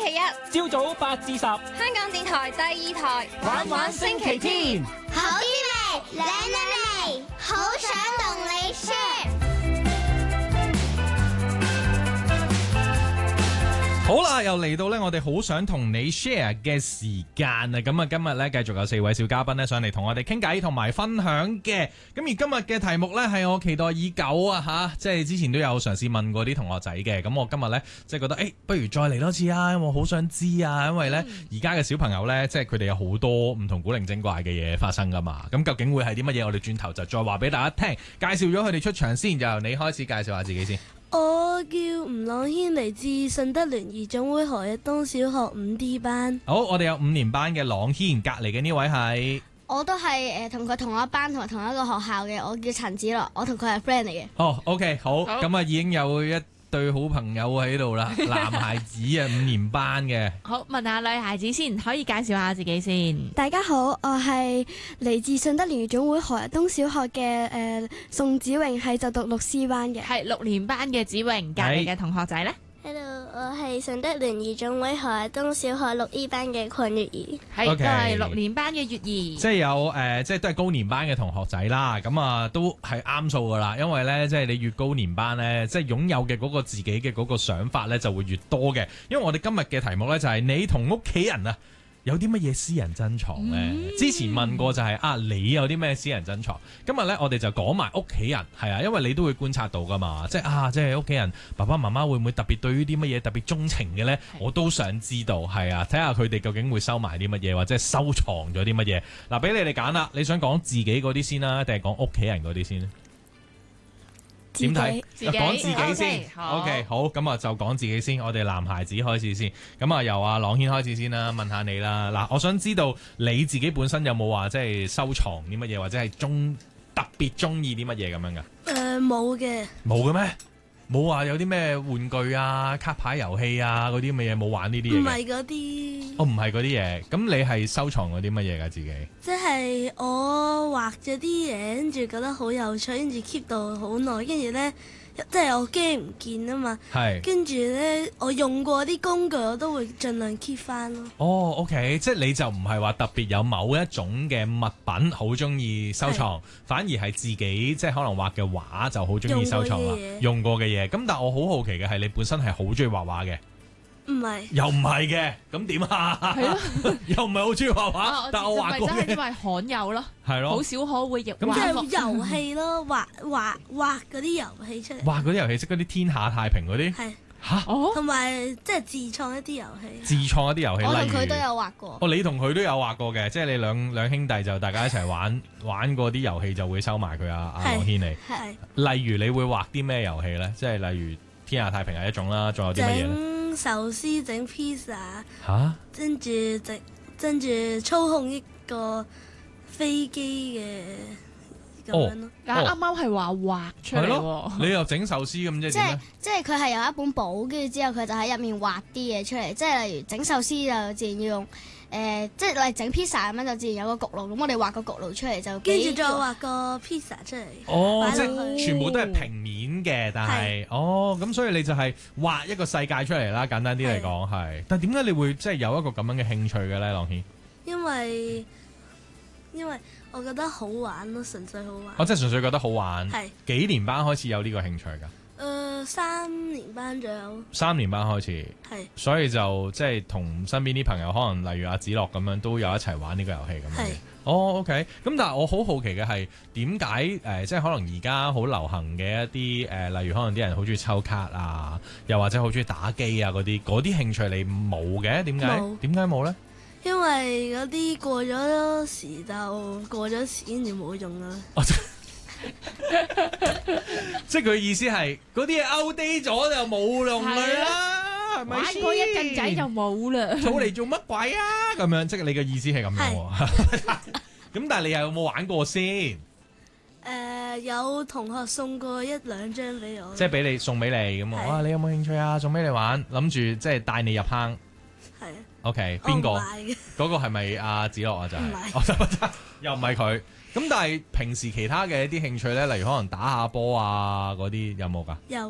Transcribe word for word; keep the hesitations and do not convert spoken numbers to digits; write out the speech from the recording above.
期一， 朝早八至十，香港電台第二台， 玩玩星期天， 好啲味，靚靚味，好想同你 share。 好啦，又嚟到咧，我哋好想同你 share 嘅時間啊！咁啊，今日咧繼續有四位小嘉賓咧上嚟同我哋傾偈同埋分享嘅。咁而今日嘅題目咧係我期待已久啊吓，即係之前都有嘗試問過啲同學仔嘅。咁我今日咧即係覺得，誒、欸，不如再嚟多次啊！因為我好想知啊，因為咧而家嘅小朋友咧，即係佢哋有好多唔同古靈精怪嘅嘢發生噶嘛。咁究竟會係啲乜嘢？我哋轉頭就再話俾大家聽。介紹咗佢哋出場先，就由你開始介紹下自己先。 我叫吳朗軒，嚟自順德聯誼總會何日東小學五 D 班。 好，我哋有五年班嘅朗軒，隔離嘅呢位係。 我都係誒同佢同一班同埋同一個學校嘅，我叫陳子樂，我同佢係 friend 嚟嘅。 哦、oh，OK， 好，咁啊已經有一對好朋友喺度啦，男孩子啊，五年班嘅。 好，問下女孩子先，可以介紹下自己先。 大家好，我係嚟自順德聯誼總會何日東小學嘅誒宋子穎，係就讀六 C 班嘅。 係六年班嘅子穎，隔離嘅同學仔呢？ Hello， 我係順德聯誼總會何日東小學六 E 班嘅鄺月兒， 係 Okay 都係六年班嘅月兒， 即係有誒、呃，即係都係高年班嘅同學仔啦。咁啊，都係啱數噶啦。因為咧，即係你越高年班咧，即係擁有嘅嗰個自己嘅嗰個想法咧，就會越多嘅。因為我哋今日嘅題目咧，就係你同屋企人啊，有啲乜嘢私人珍藏咧？嗯、之前問過就係、是、啊，你有啲咩私人珍藏？今日咧，我哋就講埋屋企人，係啊，因為你都會觀察到噶嘛，即係啊，即係屋企人爸爸媽媽會唔會特別對於啲乜嘢特別鍾情嘅咧？我都想知道，係啊，睇下佢哋究竟會收埋啲乜嘢，或者係收藏咗啲乜嘢。嗱、啊，俾你哋揀啦，你想講自己嗰啲先啦，定係講屋企人嗰啲先咧？點睇？講自己先。O K， 好，咁啊就講自己先。我哋男孩子開始先。咁啊由阿朗軒開始先啦，問下你啦。嗱，我想知道你自己本身有冇話即係收藏啲乜嘢，或者係中特別中意啲乜嘢咁樣噶？ 誒冇嘅。冇嘅咩？冇話有啲咩玩具啊、卡牌遊戲啊嗰啲咁嘅嘢，冇玩呢啲嘢？ 唔係嗰啲。哦， 唔係嗰啲嘢。咁你係收藏嗰啲乜嘢噶自己？ 即係我畫咗啲嘢，跟住覺得好有趣，跟住 keep 到好耐，跟住咧即係我驚唔見啊嘛。係。跟住咧，我用過啲工具，我都會盡量 keep 翻咯。哦 ，OK， 即係你就唔係話特別有某一種嘅物品好中意收藏，反而係自己即係可能畫嘅畫就好中意收藏啦。用過嘅嘢。咁但係我好好奇嘅係你本身係好中意畫畫嘅。唔係，又唔係嘅，咁點啊？係咯，又唔係好中意畫畫，但我畫過嘅。 真係因為罕有咯，係咯，好少可會入。 咁即係遊戲咯，畫畫畫嗰啲遊戲出嚟。 畫嗰啲遊戲，即嗰啲天下太平嗰啲。係嚇， 同埋即係自創一啲遊戲。 自創一啲遊戲， 我同佢都有畫過。 哦，你同佢都有畫過嘅，即係你兩兩兄弟就大家一齊玩玩過啲遊戲，就會收埋佢啊。阿朗軒你係。例如你會畫啲咩遊戲咧？即係例如天下太平係一種啦，仲有啲乜嘢咧？ 壽司整 pizza， 嚇，跟住整跟住操控一個飛機嘅咁樣咯。 但啱啱係話畫出嚟喎， 你又整壽司咁即係點咧？ 即係佢係有一本簿，跟住之後佢就喺入面畫啲嘢出嚟。即係例如整壽司就自然要用誒、呃，即係例如整 pizza 咁樣就自然有個焗爐。咁我哋畫個焗爐出嚟就跟住再畫個 pizza 出嚟。 哦，即係全部都係平面嘅，但係是哦咁，所以你就係畫一個世界出嚟啦。簡單啲嚟講係，但係點解你會即係有一個咁樣嘅興趣嘅咧，朗軒？ 因為因為我覺得好玩咯，純粹好玩。 我、哦、即係純粹覺得好玩。係是幾年班開始有呢個興趣㗎？誒、 呃，三年班左右。三年班開始。係是。所以就即係同身邊啲朋友，可能例如阿子樂咁樣，都有一齊玩呢個遊戲咁樣。係是。哦 ，OK。咁但係我好好奇嘅係點解誒，即係可能而家好流行嘅一啲誒、呃，例如可能啲人好中意抽卡啊，又或者好中意打機啊嗰啲，嗰啲興趣你冇嘅？點解？點解冇咧？ 因為嗰啲過咗時就過咗時，跟住冇用啦。 即係佢意思係嗰啲嘢 outdate 咗就冇用㗎啦，係咪先？ 玩過一陣仔就冇啦， 儲嚟做乜鬼啊？咁樣即係你嘅意思係咁樣喎。咁但係你又有冇玩過先？誒、 呃，有同學送過一兩張俾我。 即係俾你送俾你咁啊！哇，你有冇興趣啊？送俾你玩，諗住即係帶你入坑。係。OK， 邊個？嗰個係咪阿子樂啊？就係、是，是又唔係佢。咁但係平時其他嘅一啲興趣咧，例如可能打下波啊嗰啲，有冇㗎？有。